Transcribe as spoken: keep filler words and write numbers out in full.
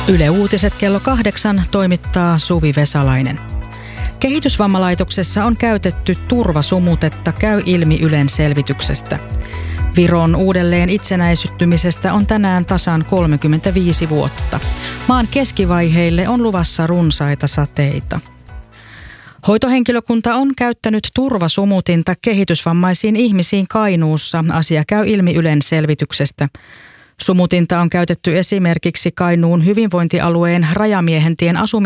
Yle Uutiset kello kahdeksan toimittaa Suvi Vesalainen. Kehitysvammalaitoksessa on käytetty turvasumutetta, käy ilmi Ylen selvityksestä. Viron uudelleen itsenäisyttymisestä on tänään tasan kolmekymmentäviisi vuotta. Maan keskivaiheille on luvassa runsaita sateita. Hoitohenkilökunta on käyttänyt turvasumutinta kehitysvammaisiin ihmisiin Kainuussa. Asia käy ilmi Ylen selvityksestä. Sumutinta on käytetty esimerkiksi Kainuun hyvinvointialueen Rajamiehentien asumis-